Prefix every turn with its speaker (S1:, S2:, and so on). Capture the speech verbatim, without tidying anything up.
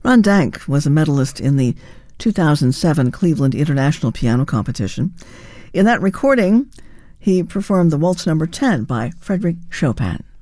S1: Ron Dank was a medalist in the two thousand seven Cleveland International Piano Competition. In that recording, he performed the Waltz Number ten by Frédéric Chopin.